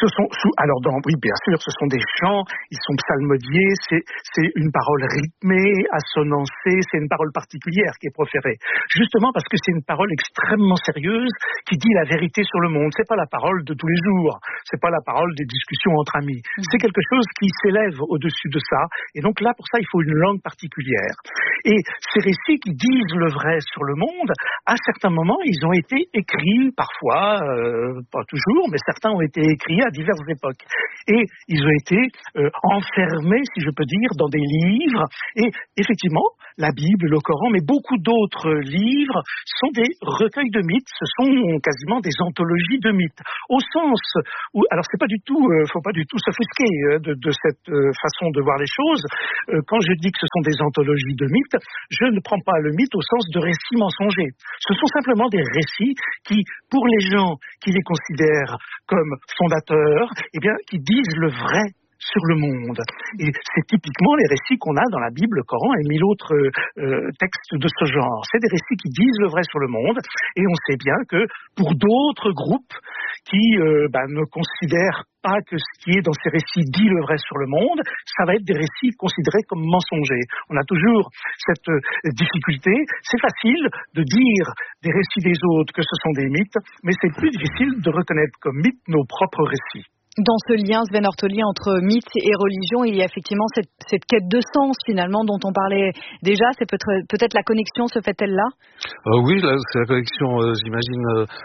Oui, bien sûr, ce sont des chants, ils sont psalmodiés, c'est une parole rythmée, assonancée, c'est une parole particulière qui est proférée. Justement parce que c'est une parole extrêmement sérieuse qui dit la vérité sur le monde. C'est pas la parole de tous les jours, c'est pas la parole des discussions entre amis. C'est quelque chose qui s'élève au-dessus de ça. Et donc là, pour ça, il faut une langue particulière. Et ces récits qui disent le vrai sur le monde, à certains moments, ils ont été écrits, parfois, pas toujours, mais certains ont été écrits à diverses époques. Et ils ont été enfermés, si je peux dire, dans des livres. Et effectivement, la Bible, le Coran, mais beaucoup d'autres livres sont des recueils de mythes. Ce sont quasiment des anthologies de mythes. Au sens où, alors c'est pas du tout, faut pas du tout s'offusquer de cette façon de voir les choses. Quand je dis que ce sont des anthologies de mythes, je ne prends pas le mythe au sens de récits mensongers. Ce sont simplement des récits qui, pour les gens qui les considèrent comme fondateurs, eh bien, qui disent le vrai sur le monde. Et c'est typiquement les récits qu'on a dans la Bible, le Coran et 1000 autres textes de ce genre. C'est des récits qui disent le vrai sur le monde, et on sait bien que pour d'autres groupes qui ne considèrent pas que ce qui est dans ces récits dit le vrai sur le monde, ça va être des récits considérés comme mensongers. On a toujours cette difficulté. C'est facile de dire des récits des autres que ce sont des mythes, mais c'est plus difficile de reconnaître comme mythes nos propres récits. Dans ce lien, Sven Ortoli, entre mythe et religion, il y a effectivement cette quête de sens, finalement, dont on parlait déjà. C'est peut-être la connexion se fait-elle là ? Oui, là, c'est la connexion, j'imagine,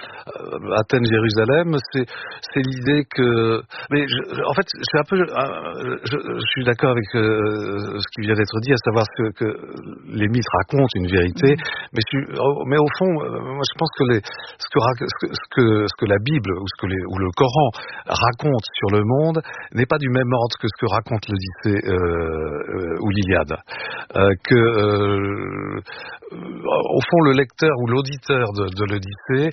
Athènes-Jérusalem. C'est l'idée que... Mais en fait, c'est un peu... Je suis d'accord avec ce qui vient d'être dit, à savoir que les mythes racontent une vérité. Mais au fond, moi, je pense que ce que la Bible ou le Coran raconte sur le monde n'est pas du même ordre que ce que raconte l'Odyssée ou l'Iliade. Au fond, le lecteur ou l'auditeur de l'Odyssée,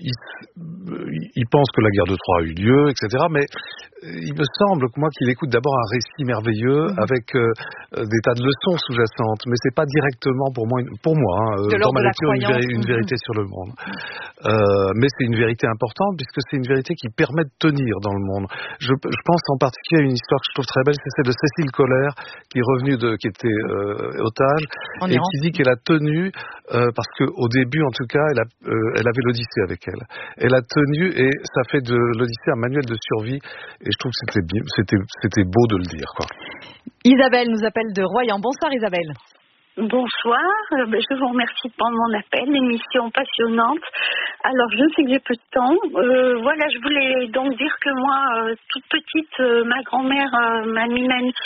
il pense que la guerre de Troie a eu lieu, etc. Mais il me semble qu'il écoute d'abord un récit merveilleux avec des tas de leçons sous-jacentes, mais c'est pas directement pour moi dans ma lecture une vérité sur le monde. Mais c'est une vérité importante puisque c'est une vérité qui permet de tenir dans le monde. Je pense en particulier à une histoire que je trouve très belle, c'est celle de Cécile Kohler qui est revenue qui était otage et qui dit qu'elle a tenu parce qu'au début en tout cas elle avait l'Odyssée avec elle. Elle a tenu et ça fait de l'Odyssée un manuel de survie et je trouve que c'était beau de le dire, quoi. Isabelle nous appelle de Royan. Bonsoir Isabelle. Bonsoir, je vous remercie de prendre mon appel, l'émission passionnante. Alors je sais que j'ai peu de temps, je voulais donc dire que moi, toute petite, ma grand-mère, mamie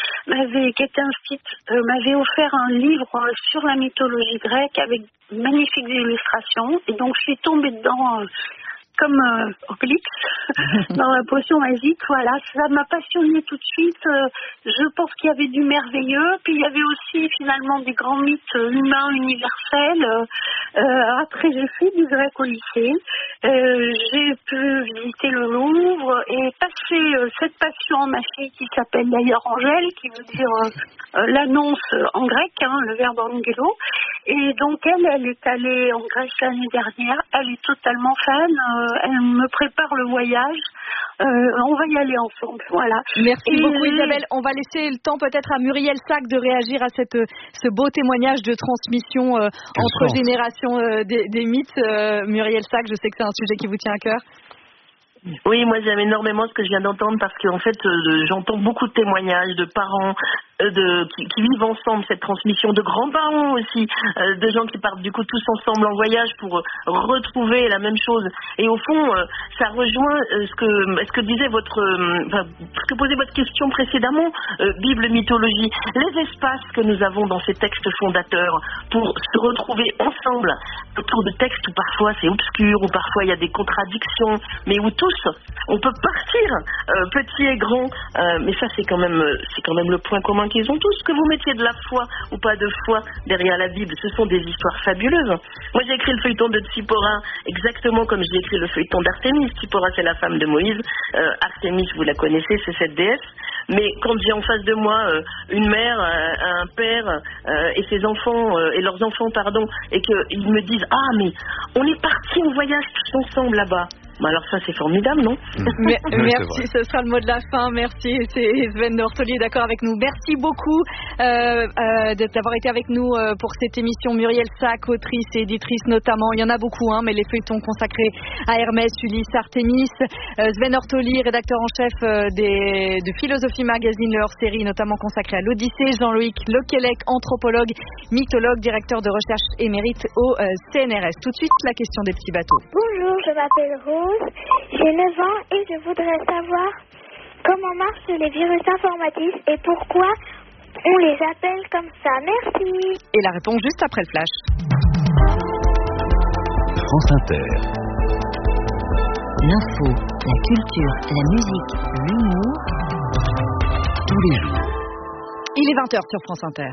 qui était un site, m'avait offert un livre sur la mythologie grecque avec magnifiques illustrations, et donc je suis tombée dedans comme Obélix dans la potion magique. Voilà, ça m'a passionnée tout de suite. Je pense qu'il y avait du merveilleux, puis il y avait aussi finalement des grands mythes humains universels. Après j'ai fait du grec au lycée, j'ai pu visiter le Louvre et passer cette passion à ma fille qui s'appelle d'ailleurs Angèle, qui veut dire l'annonce en grec, le verbe angelo. Et donc elle est allée en Grèce l'année dernière, elle est totalement fan, elle me prépare le voyage, on va y aller ensemble, voilà. Merci beaucoup Isabelle, on va laisser le temps peut-être à Muriel Sac de réagir à ce beau témoignage de transmission entre générations des mythes. Muriel Sac, je sais que c'est un sujet qui vous tient à cœur. Oui, moi j'aime énormément ce que je viens d'entendre parce qu'en fait j'entends beaucoup de témoignages de parents qui vivent ensemble cette transmission, de grands-parents aussi, de gens qui partent du coup tous ensemble en voyage pour retrouver la même chose. Et au fond, ça rejoint ce que disait ce que posait votre question précédemment, Bible, mythologie, les espaces que nous avons dans ces textes fondateurs pour se retrouver ensemble autour de textes où parfois c'est obscur, où parfois il y a des contradictions, mais où tous on peut partir, petits et grands, mais ça c'est quand même le point commun ils ont tous, que vous mettiez de la foi ou pas de foi derrière la Bible, ce sont des histoires fabuleuses. Moi j'ai écrit le feuilleton de Tsipora exactement comme j'ai écrit le feuilleton d'Artémis. Tsipora c'est la femme de Moïse, Artémis vous la connaissez, c'est cette déesse. Mais quand j'ai en face de moi une mère, un père et ses enfants et leurs enfants et qu'ils me disent mais on est partis en voyage tous ensemble là-bas. Alors ça c'est formidable, non? Merci, ce sera le mot de la fin. Merci, c'est Sven Ortoli d'accord avec nous. Merci beaucoup d'avoir été avec nous pour cette émission. Muriel Sac, autrice et éditrice notamment. Il y en a beaucoup, mais les feuilletons consacrés à Hermès, Ulysse, Artémis. Sven Ortoli, rédacteur en chef de Philosophie Magazine, le hors-série notamment consacré à l'Odyssée. Jean-Loïc Lequelec, anthropologue, mythologue, directeur de recherche émérite au CNRS. Tout de suite, la question des petits bateaux. Bonjour, je m'appelle Rose, j'ai 9 ans et je voudrais savoir comment marchent les virus informatiques et pourquoi on les appelle comme ça. Merci. Et la réponse juste après le flash. France Inter. L'info, la culture, la musique, l'humour, tous les jours. Il est 20h sur France Inter.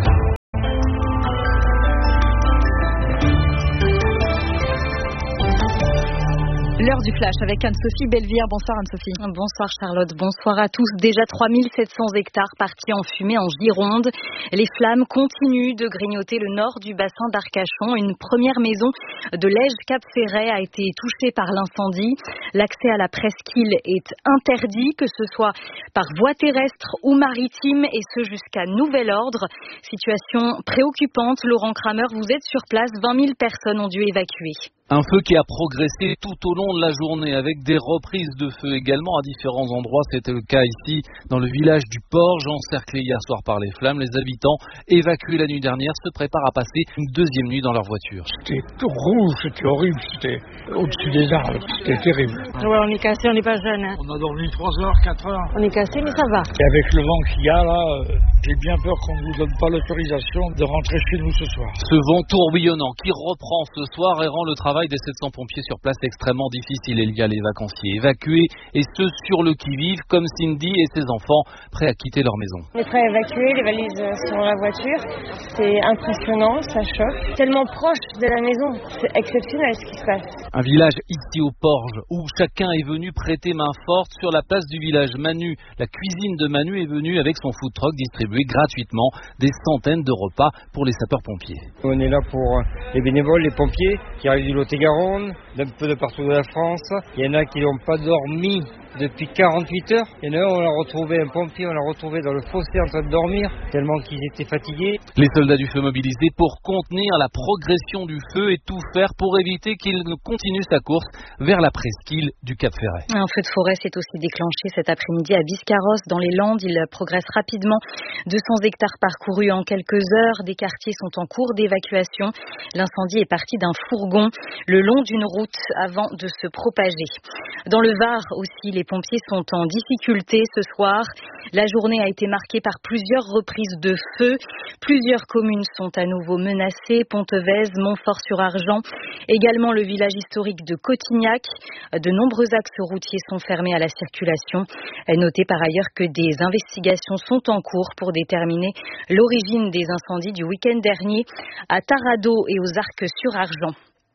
L'heure du flash avec Anne-Sophie Belvire. Bonsoir Anne-Sophie. Bonsoir Charlotte, bonsoir à tous. Déjà 3700 hectares partis en fumée en Gironde. Les flammes continuent de grignoter le nord du bassin d'Arcachon. Une première maison de Lège-Cap-Ferret a été touchée par l'incendie. L'accès à la presqu'île est interdit, que ce soit par voie terrestre ou maritime, et ce jusqu'à nouvel ordre. Situation préoccupante. Laurent Kramer, vous êtes sur place. 20 000 personnes ont dû évacuer. Un feu qui a progressé tout au long de la journée avec des reprises de feu également à différents endroits. C'était le cas ici dans le village du Porge, encerclé hier soir par les flammes. Les habitants évacués la nuit dernière se préparent à passer une deuxième nuit dans leur voiture. C'était tout rouge, c'était horrible, c'était au-dessus des arbres, c'était terrible. Ouais, on est cassé, on n'est pas jeune. On a dormi 3 heures, 4 heures. On est cassé, mais ça va. Et avec le vent qu'il y a là, j'ai bien peur qu'on ne nous donne pas l'autorisation de rentrer chez nous ce soir. Ce vent tourbillonnant qui reprend ce soir et rend le travail des 700 pompiers sur place extrêmement difficile. Il y a les vacanciers évacués et ceux sur le qui-vive comme Cindy et ses enfants prêts à quitter leur maison. On est prêts à évacuer, les valises sur la voiture. C'est impressionnant, ça choque. Tellement proche de la maison, c'est exceptionnel ce qui se passe. Un village ici au Porge où chacun est venu prêter main forte. Sur la place du village Manu, la cuisine de Manu est venue avec son food truck distribuer gratuitement des centaines de repas pour les sapeurs-pompiers. On est là pour les bénévoles, les pompiers qui arrivent du Lot-et-Garonne, d'un peu de partout de la France. Il y en a qui n'ont pas dormi depuis 48 heures. Il y en a on a retrouvé un pompier, on l'a retrouvé dans le fossé en train de dormir, tellement qu'ils étaient fatigués. Les soldats du feu mobilisés pour contenir la progression du feu et tout faire pour éviter qu'il ne continue sa course vers la presqu'île du Cap-Ferret. Un feu de forêt s'est aussi déclenché cet après-midi à Biscarrosse, dans les Landes. Il progresse rapidement. 200 hectares parcourus en quelques heures. Des quartiers sont en cours d'évacuation. L'incendie est parti d'un fourgon le long d'une route avant de se propager. Dans le Var aussi, les pompiers sont en difficulté ce soir. La journée a été marquée par plusieurs reprises de feu. Plusieurs communes sont à nouveau menacées. Pontvèze, Montfort-sur-Argent, également le village historique de Cotignac. De nombreux axes routiers sont fermés à la circulation. Notez par ailleurs que des investigations sont en cours pour déterminer l'origine des incendies du week-end dernier à Tarado et aux Arcs-sur-Argent.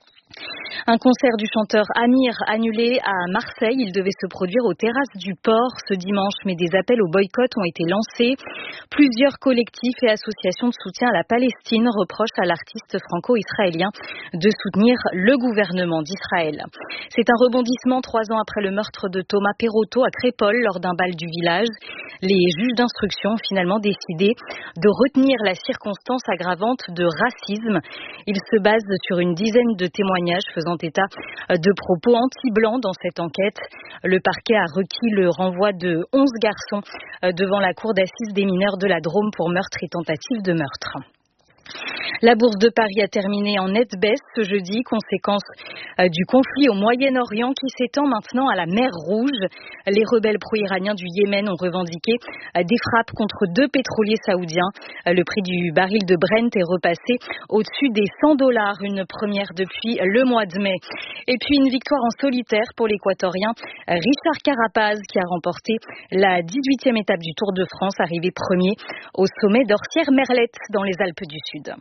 Un concert du chanteur Amir annulé à Marseille. Il devait se produire aux terrasses du port ce dimanche, mais des appels au boycott ont été lancés. Plusieurs collectifs et associations de soutien à la Palestine reprochent à l'artiste franco-israélien de soutenir le gouvernement d'Israël. C'est un rebondissement 3 ans après le meurtre de Thomas Perotto à Crépol lors d'un bal du village. Les juges d'instruction ont finalement décidé de retenir la circonstance aggravante de racisme. Ils se basent sur une dizaine de témoignages faisant état de propos anti-blancs dans cette enquête. Le parquet a requis le renvoi de 11 garçons devant la cour d'assises des mineurs de la Drôme pour meurtre et tentative de meurtre. La bourse de Paris a terminé en nette baisse ce jeudi, conséquence du conflit au Moyen-Orient qui s'étend maintenant à la mer Rouge. Les rebelles pro-iraniens du Yémen ont revendiqué des frappes contre 2 pétroliers saoudiens. Le prix du baril de Brent est repassé au-dessus des $100, une première depuis le mois de mai. Et puis une victoire en solitaire pour l'Équatorien Richard Carapaz qui a remporté la 18e étape du Tour de France, arrivé premier au sommet d'Orsières-Merlette dans les Alpes du Sud.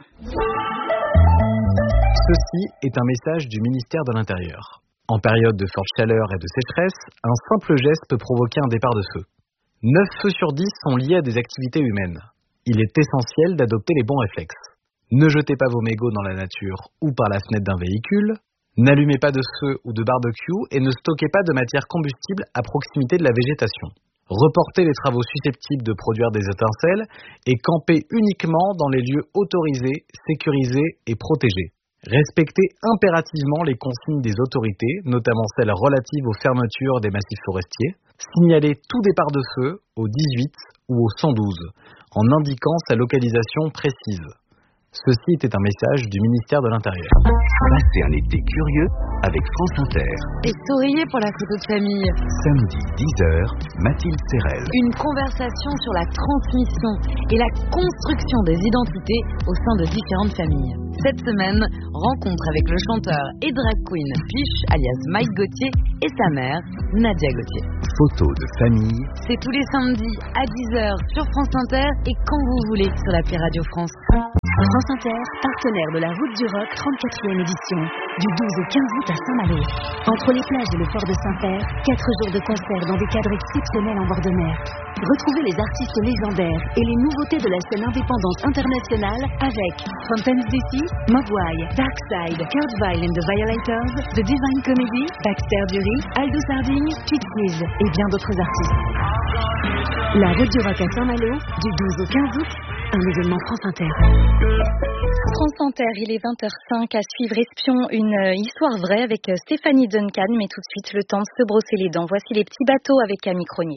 Ceci est un message du ministère de l'Intérieur. En période de forte chaleur et de sécheresse, un simple geste peut provoquer un départ de feu. 9 feux sur 10 sont liés à des activités humaines. Il est essentiel d'adopter les bons réflexes. Ne jetez pas vos mégots dans la nature ou par la fenêtre d'un véhicule. N'allumez pas de feu ou de barbecue et ne stockez pas de matière combustible à proximité de la végétation. Reportez les travaux susceptibles de produire des étincelles et campez uniquement dans les lieux autorisés, sécurisés et protégés. Respectez impérativement les consignes des autorités, notamment celles relatives aux fermetures des massifs forestiers. Signalez tout départ de feu au 18 ou au 112 en indiquant sa localisation précise. Ceci était un message du ministère de l'Intérieur. Passez un été curieux avec France Inter. Et souriez pour la photo de famille. Samedi 10h, Mathilde Serrel. Une conversation sur la transmission et la construction des identités au sein de différentes familles. Cette semaine, rencontre avec le chanteur et drag queen Piche, alias Mike Gauthier, et sa mère, Nadia Gauthier. Photo de famille. C'est tous les samedis à 10h sur France Inter et quand vous voulez sur l'appli Radio France. France Inter, partenaire de la Route du Rock 34e édition, du 12 au 15 août à Saint-Malo. Entre les plages et le port de Saint-Père, 4 jours de concert dans des cadres exceptionnels en bord de mer. Retrouvez les artistes légendaires et les nouveautés de la scène indépendante internationale avec Fontaines DC, Mogwai, Darkside, Kurt Vile and the Violators, The Divine Comedy, Baxter Dury, Aldo Sarding, Pixies et bien d'autres artistes. La Route du Rock à Saint-Malo, du 12 au 15 août, un événement France Inter. France Inter, il est 20h05 à suivre Espion, une histoire vraie avec Stéphanie Duncan, mais tout de suite le temps de se brosser les dents. Voici les petits bateaux avec Camille Cronier.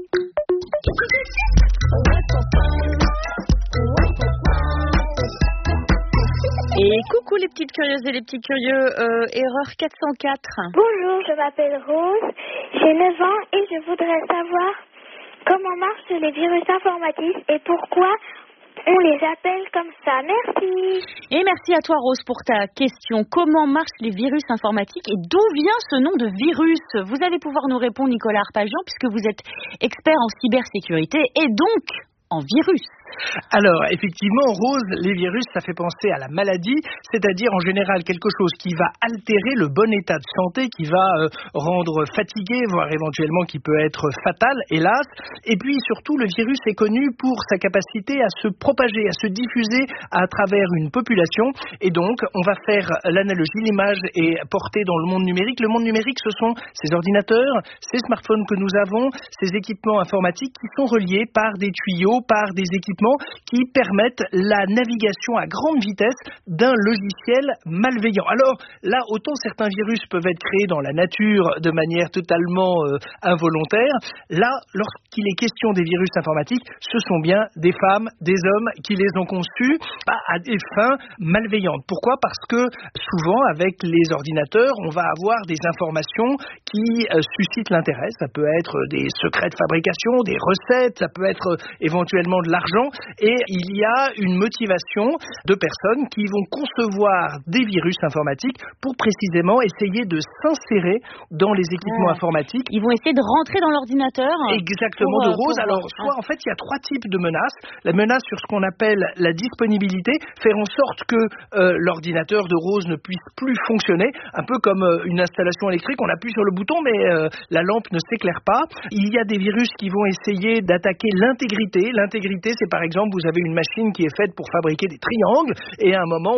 Et coucou les petites curieuses et les petits curieux, erreur 404. Bonjour, je m'appelle Rose, j'ai 9 ans et je voudrais savoir comment marchent les virus informatiques et pourquoi on les appelle comme ça. Merci. Et merci à toi Rose pour ta question. Comment marchent les virus informatiques et d'où vient ce nom de virus? Vous allez pouvoir nous répondre, Nicolas Arpagian, puisque vous êtes expert en cybersécurité et donc en virus. Alors, effectivement, Rose, les virus, ça fait penser à la maladie, c'est-à-dire en général quelque chose qui va altérer le bon état de santé, qui va rendre fatigué, voire éventuellement qui peut être fatal, hélas. Et puis surtout, le virus est connu pour sa capacité à se propager, à se diffuser à travers une population. Et donc, on va faire l'analogie, l'image est portée dans le monde numérique. Le monde numérique, ce sont ces ordinateurs, ces smartphones que nous avons, ces équipements informatiques qui sont reliés par des tuyaux, par des équipements qui permettent la navigation à grande vitesse d'un logiciel malveillant. Alors là, autant certains virus peuvent être créés dans la nature de manière totalement involontaire, là, lorsqu'il est question des virus informatiques, ce sont bien des femmes, des hommes qui les ont conçus à des fins malveillantes. Pourquoi ? Parce que souvent, avec les ordinateurs, on va avoir des informations qui suscitent l'intérêt. Ça peut être des secrets de fabrication, des recettes, ça peut être éventuellement de l'argent. Et il y a une motivation de personnes qui vont concevoir des virus informatiques pour précisément essayer de s'insérer dans les équipements informatiques. Ils vont essayer de rentrer dans l'ordinateur. Exactement, de Rose. Alors, soit en fait, il y a 3 types de menaces. La menace sur ce qu'on appelle la disponibilité, faire en sorte que l'ordinateur de Rose ne puisse plus fonctionner, un peu comme une installation électrique, on appuie sur le bouton mais la lampe ne s'éclaire pas. Il y a des virus qui vont essayer d'attaquer l'intégrité. L'intégrité, c'est par exemple, vous avez une machine qui est faite pour fabriquer des triangles et à un moment,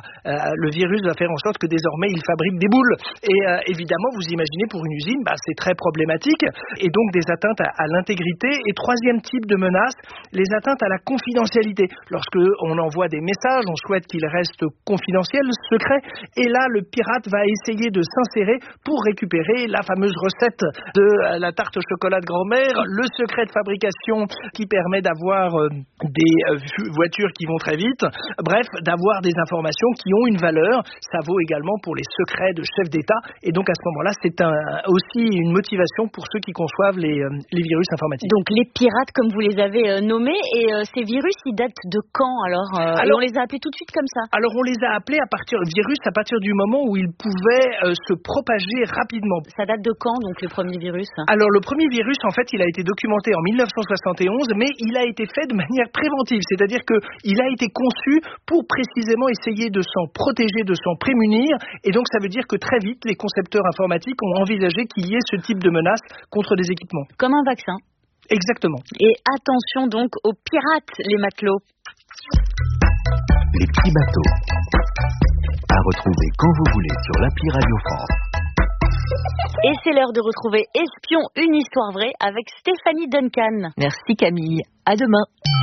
le virus va faire en sorte que désormais, il fabrique des boules. Et évidemment, vous imaginez pour une usine, c'est très problématique et donc des atteintes à l'intégrité. Et 3e type de menace, les atteintes à la confidentialité. Lorsque on envoie des messages, on souhaite qu'ils restent confidentiels, secrets. Et là, le pirate va essayer de s'insérer pour récupérer la fameuse recette de la tarte au chocolat de grand-mère, le secret de fabrication qui permet d'avoir des voitures qui vont très vite. Bref, d'avoir des informations qui ont une valeur. Ça vaut également pour les secrets de chefs d'État. Et donc à ce moment-là, c'est aussi une motivation pour ceux qui conçoivent les virus informatiques. Donc les pirates, comme vous les avez nommés, et ces virus, ils datent de quand alors, on les a appelés tout de suite comme ça? Alors on les a appelés à partir du moment où ils pouvaient se propager rapidement. Ça date de quand donc le premier virus? Alors le premier virus, en fait, il a été documenté en 1971, mais il a été fait de manière préventive, c'est-à-dire qu'il a été conçu pour précisément essayer de s'en protéger, de s'en prémunir, et donc ça veut dire que très vite, les concepteurs informatiques ont envisagé qu'il y ait ce type de menace contre des équipements. Comme un vaccin. Exactement. Et attention donc aux pirates, les matelots. Les petits bateaux. À retrouver quand vous voulez sur l'appli Radio France. Et c'est l'heure de retrouver Espion, une histoire vraie avec Stéphanie Duncan. Merci Camille. À demain.